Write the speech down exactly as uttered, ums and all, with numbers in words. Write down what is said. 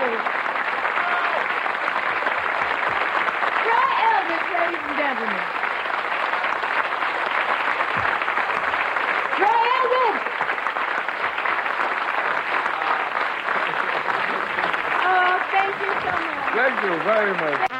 Troy Elvis, ladies and gentlemen. Troy Elvis. Oh, thank you so much. Thank you very much.